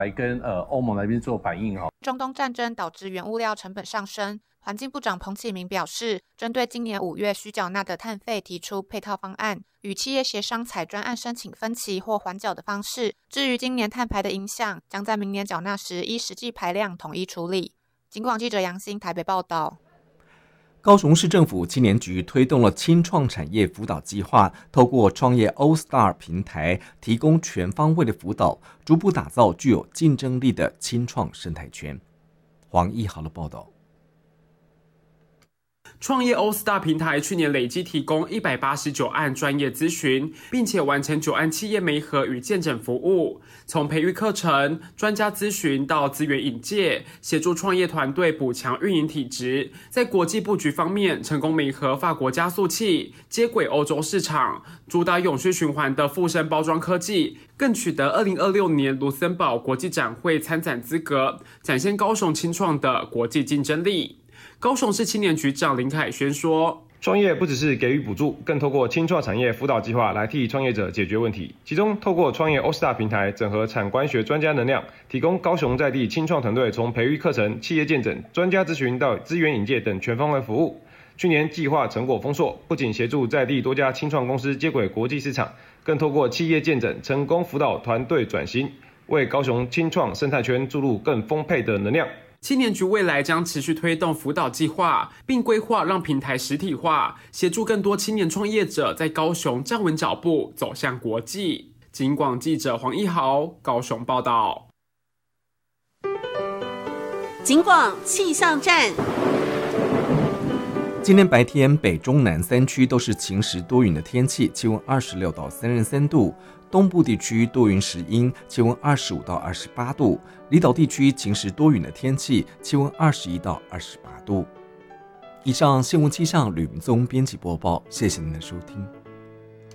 来跟欧盟那边做反应。 中东战争导致原物料成本上升，环境部长彭启明表示，针对今年5月需缴纳的碳费提出配套方案，与企业协商采专案申请分期或缓缴的方式。至于今年碳排的影响，将在明年缴纳时依实际排量统一处理。警广记者杨欣台北报道。 高雄市政府青年局推动了青创产业辅导计划，透过创业 All Star 平台，提供全方位的辅导，逐步打造具有竞争力的青创生态圈。黄一豪的报道。 创业 All Star 平台去年累计提供189案专业咨询，并且完成9案企业媒合与见证服务，从培育课程、专家咨询到资源引介，协助创业团队补强运营体质。在国际布局方面，成功媒合法国加速器，接轨欧洲市场，主打永续循环的附生包装科技，更取得2026年卢森堡国际展会参展资格，展现高雄青创的国际竞争力。高雄市青年局长林凯轩说， 创业不只是给予补助，更透过青创产业辅导计划来替创业者解决问题。其中，透过创业 All Star 平台，整合产官学专家能量，提供高雄在地青创团队从培育课程、企业见证、专家咨询到资源引介等全方位服务。去年计划成果丰硕，不仅协助在地多家青创公司接轨国际市场，更透过企业见证成功辅导团队转型，为高雄青创生态圈注入更丰沛的能量。 青年局未来将持续推动辅导计划，并规划让平台实体化，协助更多青年创业者在高雄站稳脚步，走向国际。警广记者黄一豪高雄报道。 警广气象站。 今天白天北中南3区都是晴时多云的天气，气温26到33度。东部地区多云时阴，气温25到28度；离岛地区晴时多云的天气，气温21到28度。以上新闻气象吕明宗编辑播报，谢谢您的收听。